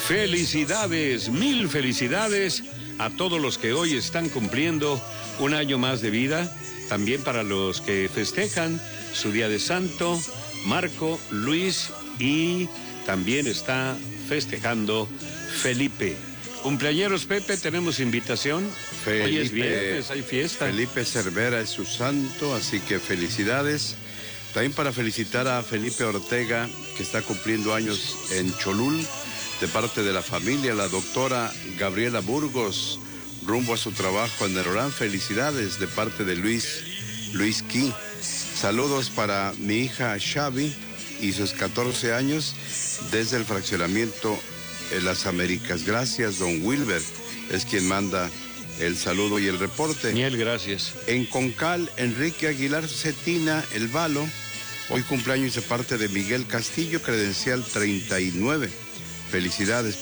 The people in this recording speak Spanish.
Felicidades, mil felicidades a todos los que hoy están cumpliendo un año más de vida. También para los que festejan su día de santo, Marco, Luis, y también está festejando Felipe. Cumpleañeros, Pepe, tenemos invitación. Hoy es viernes, hay fiesta. Felipe Cervera es su santo, así que felicidades. También para felicitar a Felipe Ortega, que está cumpliendo años en Cholul, de parte de la familia, la doctora Gabriela Burgos, rumbo a su trabajo en Nerorán. Felicidades de parte de Luis Ki. Saludos para mi hija Xavi y sus 14 años desde el fraccionamiento en Las Américas. Gracias, don Wilber, es quien manda el saludo y el reporte. Miel, gracias. En Concal, Enrique Aguilar Cetina, El Valo, hoy cumpleaños de parte de Miguel Castillo, credencial 39. Felicidades.